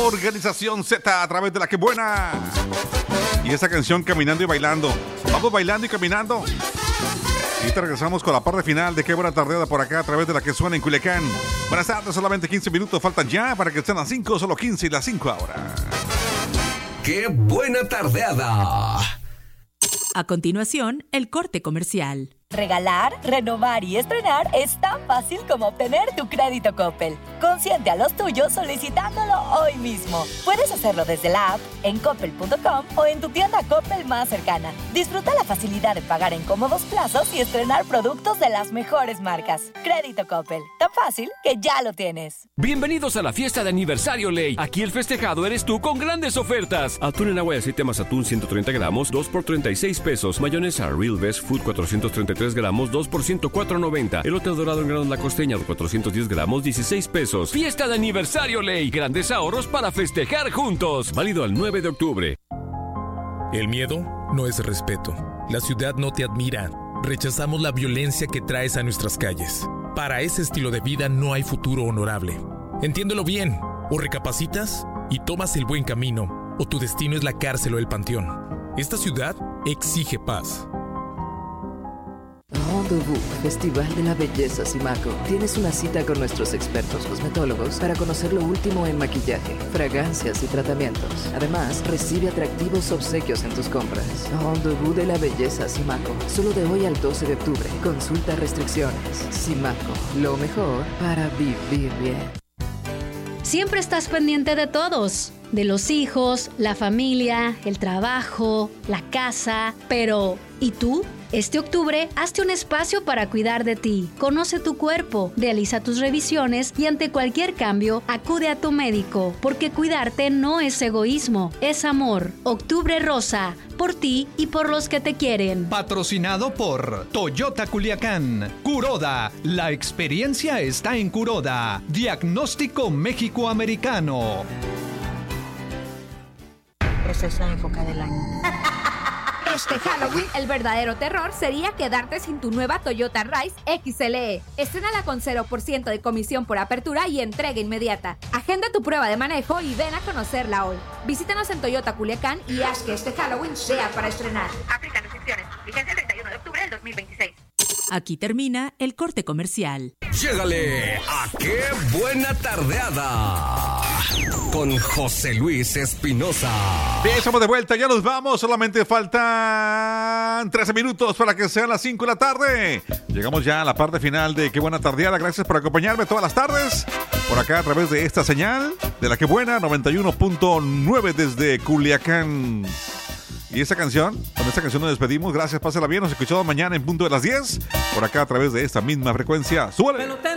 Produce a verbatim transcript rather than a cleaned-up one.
Organización Z a través de La Que Buena. Y esta canción Caminando y Bailando. Vamos bailando y caminando. Y te regresamos con la parte final de Qué Buena Tardeada por acá a través de La Que Suena en Culiacán. Buenas tardes, solamente quince minutos faltan ya para que estén las cinco, solo quince y las cinco ahora. ¡Qué buena tardeada! A continuación, el corte comercial. Regalar, renovar y estrenar es tan fácil como obtener tu crédito Coppel. Consiente a los tuyos solicitándolo hoy mismo. Puedes hacerlo desde la app, en coppel punto com o en tu tienda Coppel más cercana. Disfruta la facilidad de pagar en cómodos plazos y estrenar productos de las mejores marcas. Crédito Coppel, tan fácil que ya lo tienes. Bienvenidos a la fiesta de aniversario Ley. Aquí el festejado eres tú con grandes ofertas. Atún en agua y aceite más atún ciento treinta gramos, dos por treinta y seis pesos. Mayonesa Real Best Food cuatrocientos treinta y tres gramos, dos por ciento cuatro noventa. Elote dorado en granos La Costeña cuatrocientos diez gramos, dieciséis pesos. Fiesta de aniversario Ley. Grandes ahorros para festejar juntos. Válido al nueve de octubre. El miedo no es respeto. La ciudad no te admira. Rechazamos la violencia que traes a nuestras calles. Para ese estilo de vida no hay futuro honorable. Entiéndelo bien. O recapacitas y tomas el buen camino, o tu destino es la cárcel o el panteón. Esta ciudad exige paz. Rendezvous, Festival de la Belleza Simaco. Tienes una cita con nuestros expertos cosmetólogos para conocer lo último en maquillaje, fragancias y tratamientos. Además, recibe atractivos obsequios en tus compras. Rendezvous de la Belleza Simaco. Solo de hoy al doce de octubre. Consulta restricciones. Simaco, lo mejor para vivir bien. Siempre estás pendiente de todos. De los hijos, la familia, el trabajo, la casa. Pero, ¿y tú? Este octubre, hazte un espacio para cuidar de ti. Conoce tu cuerpo, realiza tus revisiones y ante cualquier cambio, acude a tu médico, porque cuidarte no es egoísmo, es amor. Octubre Rosa, por ti y por los que te quieren. Patrocinado por Toyota Culiacán. Kuroda, la experiencia está en Kuroda. Diagnóstico México-Americano. Esa es la época del año. Este Halloween, el verdadero terror sería quedarte sin tu nueva Toyota Rise X L E. Estrénala con cero por ciento de comisión por apertura y entrega inmediata. Agenda tu prueba de manejo y ven a conocerla hoy. Visítanos en Toyota Culiacán y haz que este Halloween sea para estrenar. Aplican restricciones. Vigencia el treinta y uno de octubre del dos mil veintiséis. Aquí termina el corte comercial. Llégale a Qué Buena Tardeada con José Luis Espinosa. Bien, estamos de vuelta, ya nos vamos. Solamente faltan trece minutos para que sean las cinco de la tarde. Llegamos ya a la parte final de Qué Buena Tardeada. Gracias por acompañarme todas las tardes por acá a través de esta señal de La Que Buena noventa y uno punto nueve desde Culiacán. Y esta canción, con esta canción nos despedimos. Gracias, pásela bien. Nos escuchamos mañana en punto de las diez por acá a través de esta misma frecuencia. ¡Súbale!